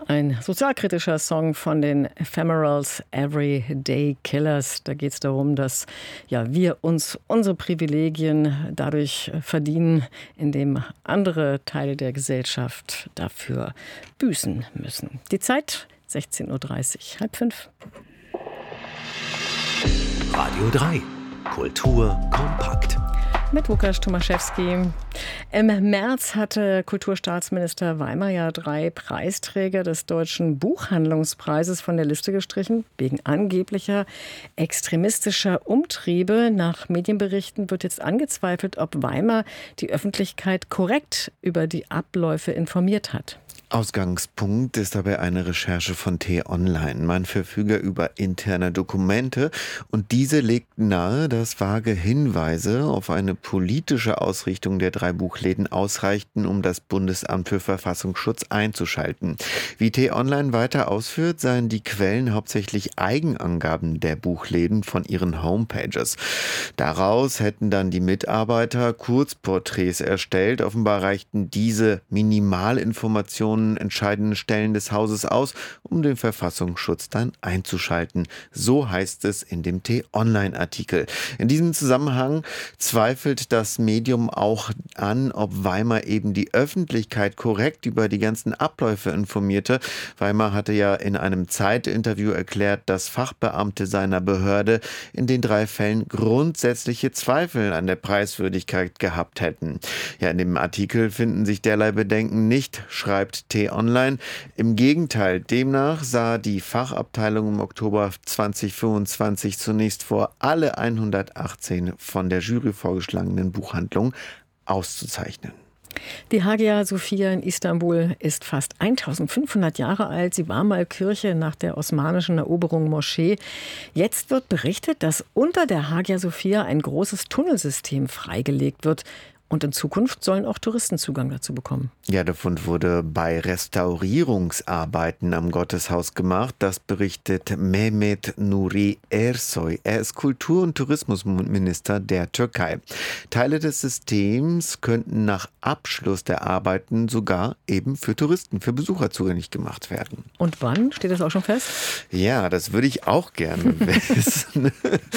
Ein sozialkritischer Song von den Ephemerals, Everyday Killers. Da geht es darum, dass wir uns unsere Privilegien dadurch verdienen, indem andere Teile der Gesellschaft dafür büßen müssen. Die Zeit 16.30 Uhr, 4:30. Radio 3, Kultur kompakt. Mit Łukasz Tomaszewski. Im März hatte Kulturstaatsminister Weimer 3 Preisträger des Deutschen Buchhandlungspreises von der Liste gestrichen, wegen angeblicher extremistischer Umtriebe. Nach Medienberichten wird jetzt angezweifelt, ob Weimer die Öffentlichkeit korrekt über die Abläufe informiert hat. Ausgangspunkt ist dabei eine Recherche von T-Online. Man verfüge über interne Dokumente und diese legten nahe, dass vage Hinweise auf eine politische Ausrichtung der 3 Buchläden ausreichten, um das Bundesamt für Verfassungsschutz einzuschalten. Wie T-Online weiter ausführt, seien die Quellen hauptsächlich Eigenangaben der Buchläden von ihren Homepages. Daraus hätten dann die Mitarbeiter Kurzporträts erstellt. Offenbar reichten diese Minimalinformationen entscheidenden Stellen des Hauses aus, um den Verfassungsschutz dann einzuschalten. So heißt es in dem T-Online-Artikel. In diesem Zusammenhang zweifelt das Medium auch an, ob Weimer eben die Öffentlichkeit korrekt über die ganzen Abläufe informierte. Weimer hatte ja in einem Zeit-Interview erklärt, dass Fachbeamte seiner Behörde in den 3 Fällen grundsätzliche Zweifel an der Preiswürdigkeit gehabt hätten. Ja, in dem Artikel finden sich derlei Bedenken nicht, schreibt T-Online. Im Gegenteil, demnach sah die Fachabteilung im Oktober 2025 zunächst vor, alle 118 von der Jury vorgeschlagenen Buchhandlungen auszuzeichnen. Die Hagia Sophia in Istanbul ist fast 1500 Jahre alt. Sie war mal Kirche nach der osmanischen Eroberung Moschee. Jetzt wird berichtet, dass unter der Hagia Sophia ein großes Tunnelsystem freigelegt wird. Und in Zukunft sollen auch Touristen Zugang dazu bekommen. Ja, der Fund wurde bei Restaurierungsarbeiten am Gotteshaus gemacht. Das berichtet Mehmet Nuri Ersoy. Er ist Kultur- und Tourismusminister der Türkei. Teile des Systems könnten nach Abschluss der Arbeiten sogar eben für Touristen, für Besucher zugänglich gemacht werden. Und wann? Steht das auch schon fest? Ja, das würde ich auch gerne wissen.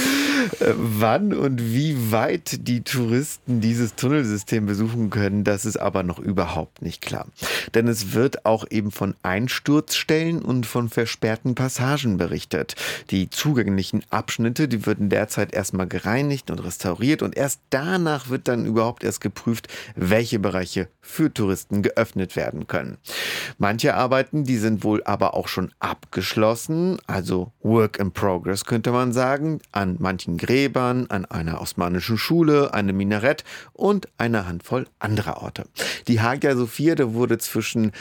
Wann und wie weit die Touristen dieses Tunnelsystem besuchen können, das ist aber noch überhaupt nicht klar. Denn es wird auch eben von Einsturzstellen und von versperrten Passagen berichtet. Die zugänglichen Abschnitte, die würden derzeit erstmal gereinigt und restauriert und erst danach wird dann überhaupt erst geprüft, welche Bereiche für Touristen geöffnet werden können. Manche Arbeiten, die sind wohl aber auch schon abgeschlossen, also Work in Progress könnte man sagen, an manchen Gräbern, an einer osmanischen Schule, einem Minarett und einer Handvoll anderer Orte. Die Hagia Sophia, da wurde zwischen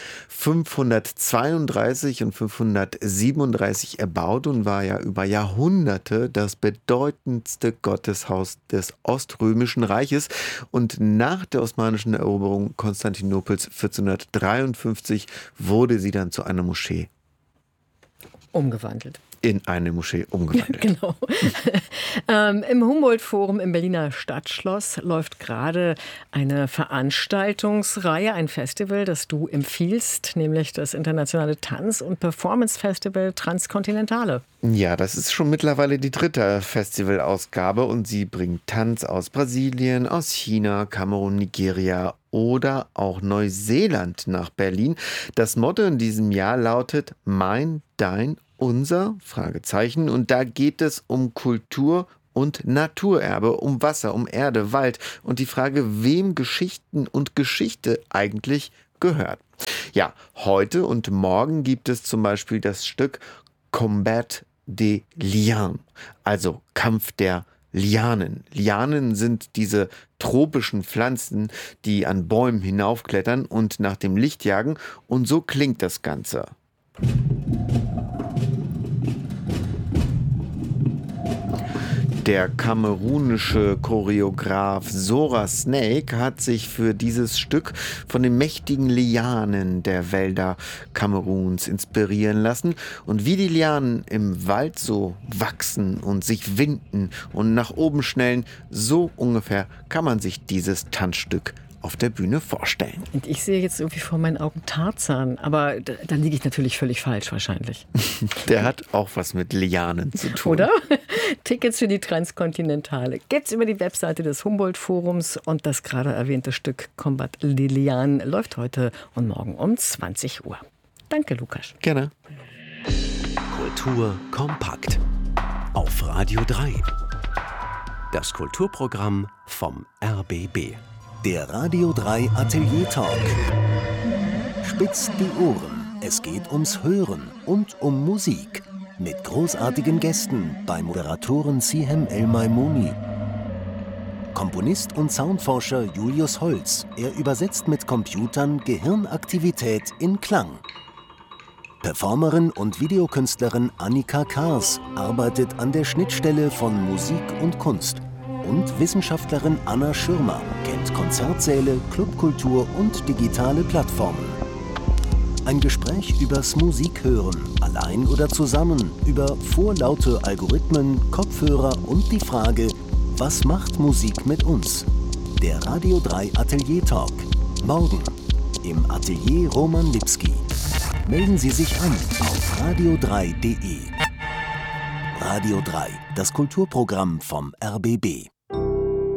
532 und 537 erbaut und war ja über Jahrhunderte das bedeutendste Gotteshaus des Oströmischen Reiches. Und nach der osmanischen Eroberung Konstantinopels 1453 wurde sie dann zu einer Moschee Umgewandelt. in eine Moschee umgewandelt. Genau. Im Humboldt-Forum im Berliner Stadtschloss läuft gerade eine Veranstaltungsreihe, ein Festival, das du empfiehlst, nämlich das internationale Tanz- und Performance-Festival Transkontinentale. Ja, das ist schon mittlerweile die 3. Festivalausgabe und sie bringt Tanz aus Brasilien, aus China, Kamerun, Nigeria oder auch Neuseeland nach Berlin. Das Motto in diesem Jahr lautet Mein, Dein, Unser? Fragezeichen. Und da geht es um Kultur und Naturerbe, um Wasser, um Erde, Wald und die Frage, wem Geschichten und Geschichte eigentlich gehört. Ja, heute und morgen gibt es zum Beispiel das Stück Combat des Lianes, also Kampf der Lianen. Lianen sind diese tropischen Pflanzen, die an Bäumen hinaufklettern und nach dem Licht jagen. Und so klingt das Ganze. Der kamerunische Choreograf Zora Snake hat sich für dieses Stück von den mächtigen Lianen der Wälder Kameruns inspirieren lassen. Und wie die Lianen im Wald so wachsen und sich winden und nach oben schnellen, so ungefähr kann man sich dieses Tanzstück auf der Bühne vorstellen. Und ich sehe jetzt irgendwie vor meinen Augen Tarzan, aber da liege ich natürlich völlig falsch wahrscheinlich. Der hat auch was mit Lianen zu tun. Oder? Tickets für die Transkontinentale gibt's über die Webseite des Humboldt-Forums und das gerade erwähnte Stück Combat Lilian läuft heute und morgen um 20 Uhr. Danke, Lukas. Gerne. Kultur kompakt. Auf Radio 3. Das Kulturprogramm vom RBB. Der Radio 3 Atelier Talk. Spitzt die Ohren. Es geht ums Hören und um Musik. Mit großartigen Gästen bei Moderatorin Sihem El-Maimouni. Komponist und Soundforscher Julius Holz. Er übersetzt mit Computern Gehirnaktivität in Klang. Performerin und Videokünstlerin Annika Kars arbeitet an der Schnittstelle von Musik und Kunst. Und Wissenschaftlerin Anna Schirmer kennt Konzertsäle, Clubkultur und digitale Plattformen. Ein Gespräch übers Musikhören, allein oder zusammen, über vorlaute Algorithmen, Kopfhörer und die Frage, was macht Musik mit uns? Der Radio 3 Atelier Talk. Morgen im Atelier Roman Lipski. Melden Sie sich an auf radio3.de. Radio 3, das Kulturprogramm vom RBB.